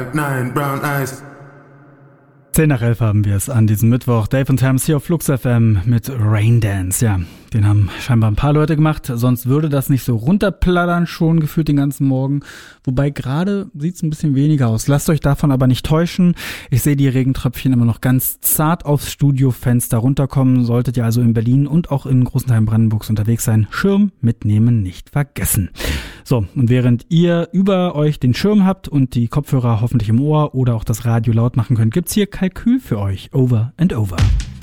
Nine brown eyes. 10 nach 11 haben wir es an diesem Mittwoch. Dave und Tams hier auf Flux FM mit Rain Dance. Ja, den haben scheinbar ein paar Leute gemacht. Sonst würde das nicht so runterplattern schon gefühlt den ganzen Morgen. Wobei gerade sieht es ein bisschen weniger aus. Lasst euch davon aber nicht täuschen. Ich sehe die Regentröpfchen immer noch ganz zart aufs Studiofenster runterkommen. Solltet ihr also in Berlin und auch in großen Teilen Brandenburgs unterwegs sein, Schirm mitnehmen nicht vergessen. So, und während ihr über euch den Schirm habt und die Kopfhörer hoffentlich im Ohr oder auch das Radio laut machen könnt, gibt's hier Kalkül für euch. Over and Over.